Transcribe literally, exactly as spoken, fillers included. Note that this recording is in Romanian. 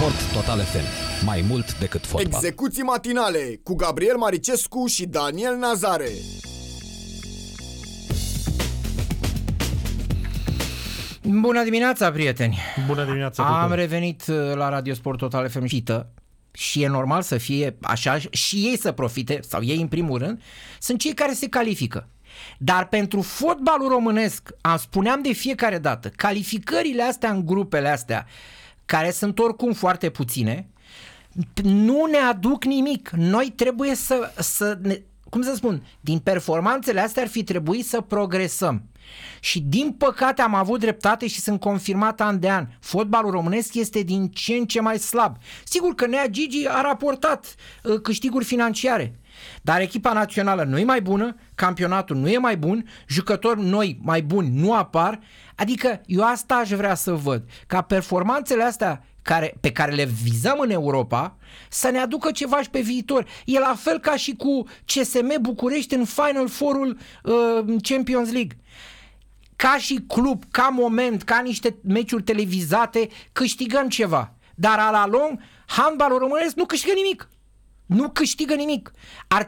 Sport Total F M. Mai mult decât fotbal. Execuții matinale cu Gabriel Maricescu și Daniel Nazare. Bună dimineața, prieteni! Bună dimineața! Am tuturor. revenit la Radio Sport Total F M și e normal să fie așa și ei să profite, sau ei în primul rând, sunt cei care se califică. Dar pentru fotbalul românesc, am spuneam de fiecare dată, calificările astea în grupele astea, care sunt oricum foarte puține, nu ne aduc nimic. Noi trebuie să, să ne, cum să spun, din performanțele astea ar fi trebuit să progresăm. Și din păcate am avut dreptate și sunt confirmat an de an. Fotbalul românesc este din ce în ce mai slab. Sigur că Nea Gigi a raportat uh, câștiguri financiare, dar echipa națională nu e mai bună, campionatul nu e mai bun, jucători noi mai buni nu apar. Adică eu asta aș vrea să văd, ca performanțele astea care, pe care le vizăm în Europa să ne aducă ceva și pe viitor. E la fel ca și cu C S M București în Final Four-ul uh, Champions League. Ca și club, ca moment, ca niște meciuri televizate, câștigăm ceva. Dar a la lung, handbalul românesc nu câștigă nimic. Nu câștigă nimic. Ar